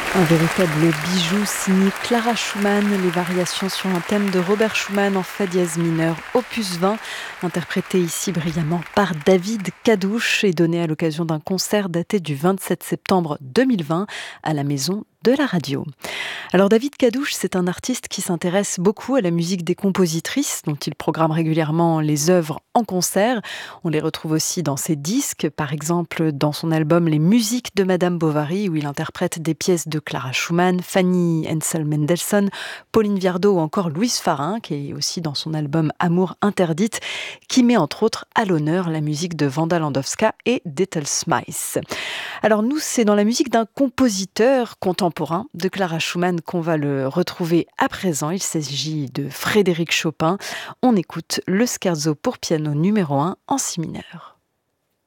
Un véritable bijou signé Clara Schumann, les variations sur un thème de Robert Schumann en fa dièse mineur, opus 20, interprété ici brillamment par David Cadouche et donné à l'occasion d'un concert daté du 27 septembre 2020 à la Maison de la Radio. Alors David Cadouche, c'est un artiste qui s'intéresse beaucoup à la musique des compositrices, dont il programme régulièrement les œuvres en concert. On les retrouve aussi dans ses disques, par exemple dans son album Les musiques de Madame Bovary, où il interprète des pièces de Clara Schumann, Fanny Hensel Mendelssohn, Pauline Viardot ou encore Louise Farin, qui est aussi dans son album Amour interdite, qui met entre autres à l'honneur la musique de Wanda Landowska et d'Ethel Smythe. Alors nous, c'est dans la musique d'un compositeur contemporain de Clara Schumann qu'on va le retrouver à présent. Il s'agit de Frédéric Chopin. On écoute le scherzo pour piano numéro 1 en si mineur.